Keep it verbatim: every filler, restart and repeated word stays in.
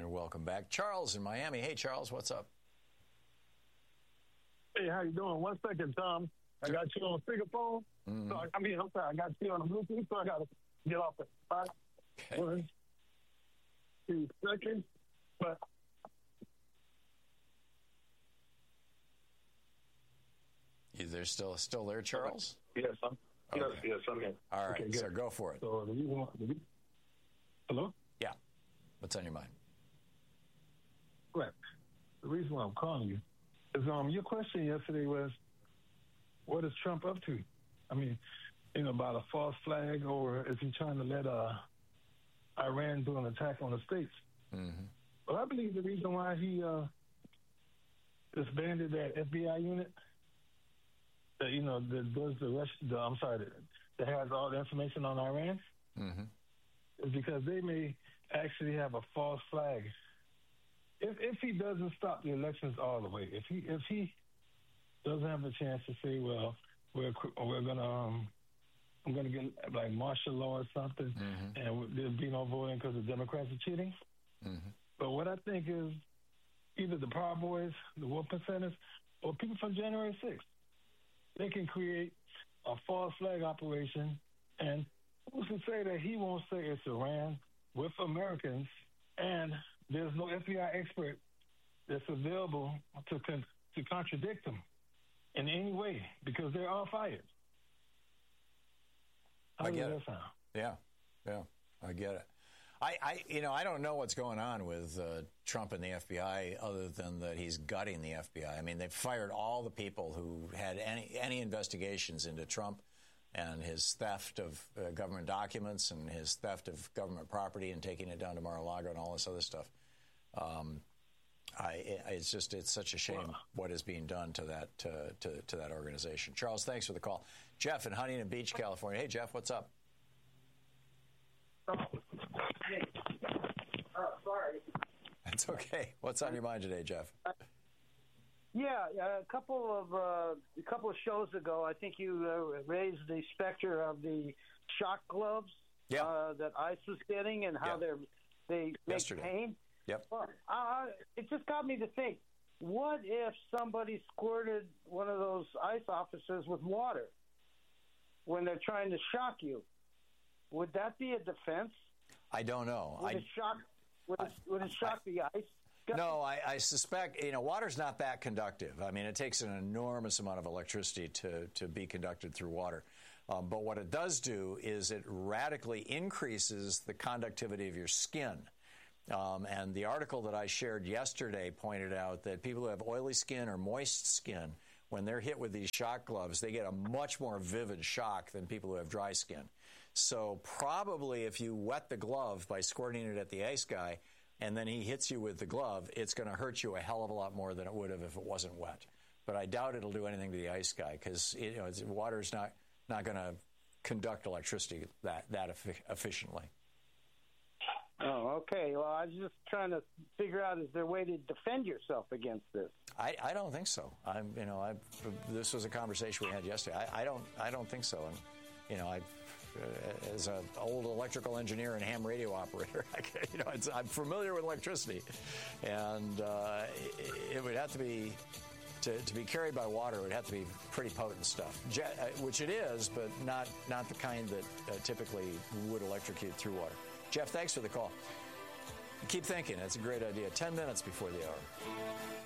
And welcome back. Charles in Miami. Hey, Charles, what's up? Hey, how you doing? One second, Tom. I got you on speakerphone. Mm-hmm. So I, I mean, I'm sorry, I got you on the Bluetooth, so I got to get off the spot. Okay. One, two seconds. But is there still still there, Charles? Yes, I'm. Okay. Yes, yes, I'm here. All right, okay, so go for it. So the reason, the reason, hello? Yeah. What's on your mind? Correct. The reason why I'm calling you is um your question yesterday was, what is Trump up to? I mean, you know, about a false flag, or is he trying to let uh, Iran do an attack on the states? Mm-hmm. Well, I believe the reason why he uh, disbanded that F B I unit, that you know, that does the rest, the, I'm sorry, that, that has all the information on Iran, mm-hmm. is because they may actually have a false flag. If if he doesn't stop the elections all the way, if he if he doesn't have a chance to say, well, we're we're gonna um, I'm gonna get like martial law or something, mm-hmm. and there'll be no voting because the Democrats are cheating. Mm-hmm. But what I think is either the Proud Boys, the Wolfman Centers, or people from January sixth, they can create a false flag operation, and who's to say that he won't say it's Iran with Americans, and there's no F B I expert that's available to con- to contradict them in any way, because they're all fired. How I get does it. that sound? Yeah, yeah, I get it. I, I, you know, I don't know what's going on with uh, Trump and the F B I, other than that he's gutting the F B I. I mean, they've fired all the people who had any any investigations into Trump and his theft of uh, government documents and his theft of government property and taking it down to Mar-a-Lago and all this other stuff. Um, I, it's just it's such a shame wow. what is being done to that to, to to that organization. Charles, thanks for the call. Jeff in Huntington Beach, California. Hey, Jeff, what's up? Hey. Uh, sorry. That's okay. What's on your mind today, Jeff? Uh, yeah, a couple of uh, a couple of shows ago, I think you uh, raised the specter of the shock gloves yeah. uh, that ICE was getting and how yeah. they're they make Yesterday. pain. Yep. Well, uh, it just got me to think: what if somebody squirted one of those ICE officers with water when they're trying to shock you? Would that be a defense? I don't know. Would I, it shock? Would it, would it shock I, the ICE? No, I, I suspect, you know, water's not that conductive. I mean, it takes an enormous amount of electricity to, to be conducted through water. Um, but what it does do is it radically increases the conductivity of your skin. Um, and the article that I shared yesterday pointed out that people who have oily skin or moist skin, when they're hit with these shock gloves, they get a much more vivid shock than people who have dry skin. So probably if you wet the glove by squirting it at the ice guy, and then he hits you with the glove, it's going to hurt you a hell of a lot more than it would have if it wasn't wet. But I doubt it'll do anything to the ice guy, because you know, water's not not going to conduct electricity that that efficiently. Oh, okay. Well, I was just trying to figure out, is there a way to defend yourself against this? I, I don't think so. I'm, you know, I, this was a conversation we had yesterday. I, I don't, I don't think so. And, you know, I, uh, as an old electrical engineer and ham radio operator, I, you know, it's, I'm familiar with electricity, and uh, it, it would have to be to, to be carried by water. It would have to be pretty potent stuff, Jet, which it is, but not not the kind that uh, typically would electrocute through water. Jeff, thanks for the call. Keep thinking. It's a great idea. Ten minutes before the hour.